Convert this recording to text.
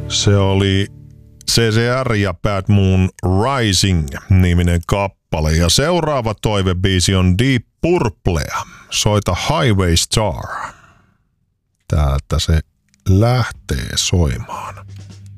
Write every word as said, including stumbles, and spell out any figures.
Se oli C C R ja Bad Moon Rising-niminen kappale. Ja seuraava toivebiisi on Deep Purplea. Soita Highway Star. Täältä se lähtee soimaan.